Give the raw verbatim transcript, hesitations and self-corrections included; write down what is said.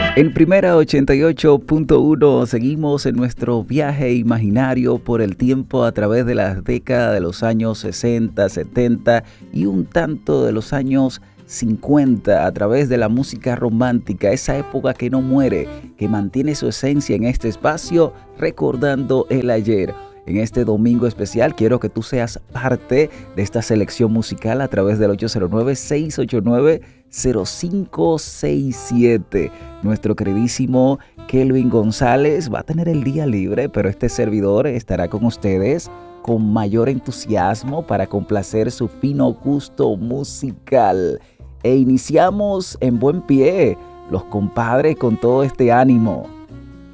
En Primera ochenta y ocho punto uno seguimos en nuestro viaje imaginario por el tiempo a través de las décadas de los años sesenta, setenta y un tanto de los años cincuenta a través de la música romántica, esa época que no muere, que mantiene su esencia en este espacio, recordando el ayer. En este domingo especial quiero que tú seas parte de esta selección musical a través del ocho cero nueve, seis ocho nueve, cero cinco seis siete. Nuestro queridísimo Kelvin González va a tener el día libre, pero este servidor estará con ustedes con mayor entusiasmo para complacer su fino gusto musical. E iniciamos en buen pie, los compadres con todo este ánimo.